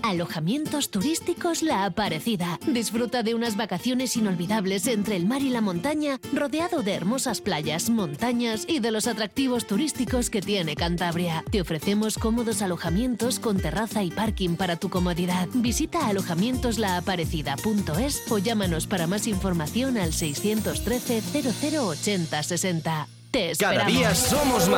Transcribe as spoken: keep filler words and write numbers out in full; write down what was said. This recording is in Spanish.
Alojamientos turísticos La Aparecida. Disfruta de unas vacaciones inolvidables entre el mar y la montaña, rodeado de hermosas playas, montañas y de los atractivos turísticos que tiene Cantabria. Te ofrecemos cómodos alojamientos con terraza y parking para tu comodidad. Visita alojamientos la aparecida punto es o llámanos para más información al seiscientos trece cero cero ochenta sesenta. Te esperamos. Cada día somos más.